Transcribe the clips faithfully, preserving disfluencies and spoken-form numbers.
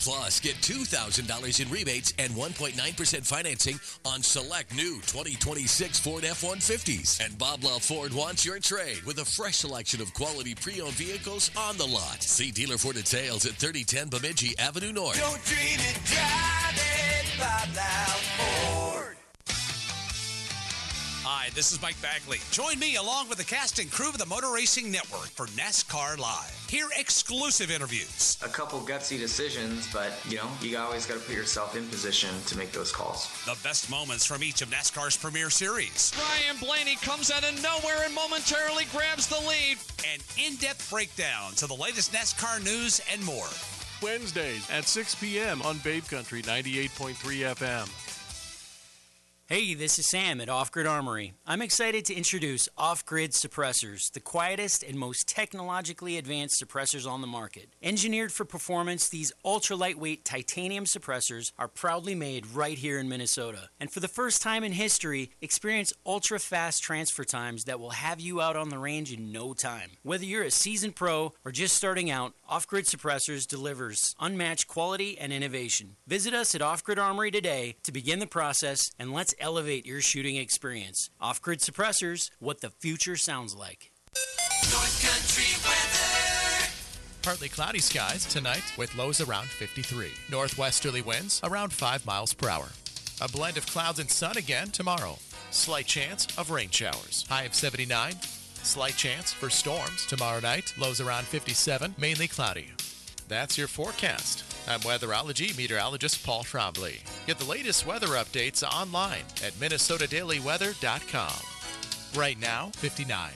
Plus, get two thousand dollars in rebates and one point nine percent financing on select new twenty twenty-six Ford F one fifties. And Bob Love Ford wants your trade with a fresh selection of quality pre-owned vehicles on the lot. See dealer for details at thirty ten Bemidji Avenue North. Don't dream it, drive it, Bob Love Ford. Hi, this is Mike Bagley. Join me along with the cast and crew of the Motor Racing Network for NASCAR Live. Hear exclusive interviews. A couple gutsy decisions, but, you know, you always got to put yourself in position to make those calls. The best moments from each of NASCAR's premier series. Ryan Blaney comes out of nowhere and momentarily grabs the lead. And in-depth breakdowns of the latest NASCAR news and more. Wednesdays at six p.m. on Babe Country ninety-eight point three F M. Hey, this is Sam at Off Grid Armory. I'm excited to introduce Off Grid Suppressors, the quietest and most technologically advanced suppressors on the market. Engineered for performance, these ultra-lightweight titanium suppressors are proudly made right here in Minnesota. And for the first time in history, experience ultra-fast transfer times that will have you out on the range in no time. Whether you're a seasoned pro or just starting out, Off Grid Suppressors delivers unmatched quality and innovation. Visit us at Off Grid Armory today to begin the process, and let's elevate your shooting experience. Off-Grid Suppressors, what the future sounds like. North Country weather. Partly cloudy skies tonight with lows around fifty-three. Northwesterly winds around five miles per hour. A blend of clouds and sun again tomorrow. Slight chance of rain showers. High of seventy-nine. Slight chance for storms tomorrow night. Lows around fifty-seven, mainly cloudy. That's your forecast. I'm weatherology meteorologist Paul Trombley. Get the latest weather updates online at minnesota daily weather dot com. Right now, fifty-nine.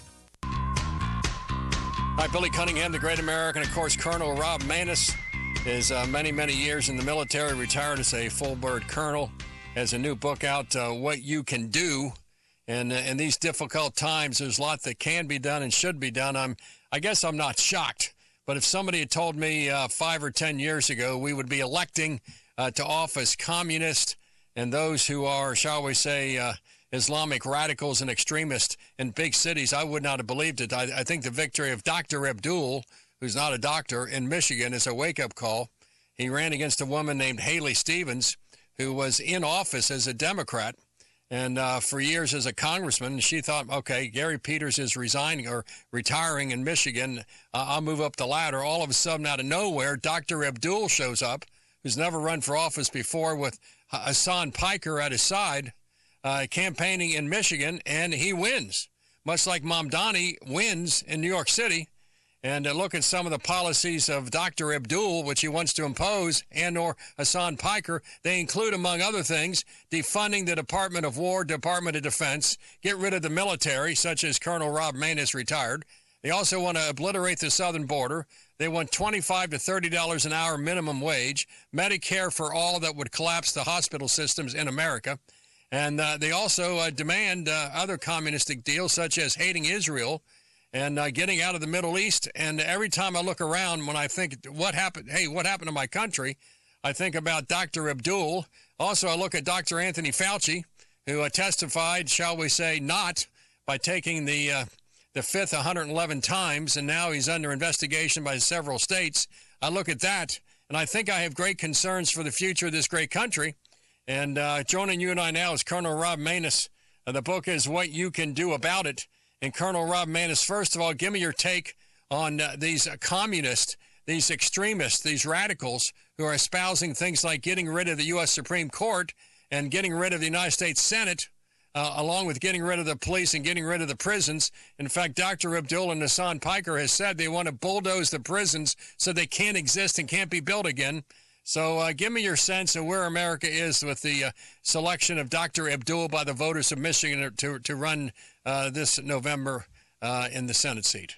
Hi, Billy Cunningham, the great American. Of course, Colonel Rob Maness is uh, many, many years in the military, retired as a full-bird colonel, has a new book out, uh, What You Can Do. And uh, in these difficult times, there's a lot that can be done and should be done. I'm, I guess I'm not shocked. But if somebody had told me uh, five or ten years ago we would be electing uh, to office communists and those who are, shall we say, uh, Islamic radicals and extremists in big cities, I would not have believed it. I, I think the victory of Doctor Abdul, who's not a doctor, in Michigan is a wake-up call. He ran against a woman named Haley Stevens, who was in office as a Democrat. And uh, for years as a congressman, she thought, okay, Gary Peters is resigning or retiring in Michigan. Uh, I'll move up the ladder. All of a sudden, out of nowhere, Doctor Abdul shows up, who's never run for office before, with Hassan Piker at his side, uh, campaigning in Michigan, and he wins, much like Mamdani wins in New York City. And uh, look at some of the policies of Doctor Abdul, which he wants to impose, and or Hassan Piker. They include, among other things, defunding the Department of War, Department of Defense, get rid of the military, such as Colonel Rob Maness retired. They also want to obliterate the southern border. They want twenty-five to thirty dollars an hour minimum wage, Medicare for all that would collapse the hospital systems in America. And uh, they also uh, demand uh, other communistic deals, such as hating Israel, and uh, getting out of the Middle East. And every time I look around, when I think, what happened, hey, what happened to my country, I think about Doctor Abdul. Also, I look at Doctor Anthony Fauci, who uh, testified, shall we say, not by taking the uh, the fifth one hundred eleven times, and now he's under investigation by several states. I look at that, and I think I have great concerns for the future of this great country. And uh, joining you and I now is Colonel Rob Maness. Uh, the book is What You Can Do About It. And Colonel Rob Maness, first of all, give me your take on uh, these uh, communists, these extremists, these radicals who are espousing things like getting rid of the U S Supreme Court and getting rid of the United States Senate, uh, along with getting rid of the police and getting rid of the prisons. In fact, Doctor Abdul and Hassan Piker has said they want to bulldoze the prisons so they can't exist and can't be built again. So uh, give me your sense of where America is with the uh, selection of Doctor Abdul by the voters of Michigan to to run uh, this November uh, in the Senate seat.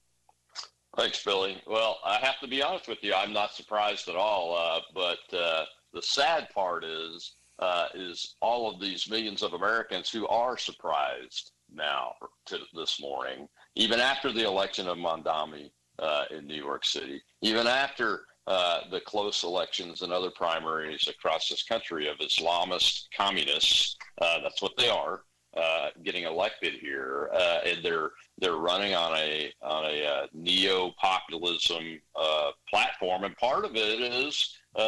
Thanks, Billy. Well, I have to be honest with you. I'm not surprised at all. Uh, but uh, the sad part is, uh, is all of these millions of Americans who are surprised now to this morning, even after the election of Mamdani uh, in New York City, even after Uh, the close elections and other primaries across this country of Islamist communists, uh, that's what they are, uh, getting elected here, uh, and they're they're running on a on a uh, neo-populism uh, platform, and part of it is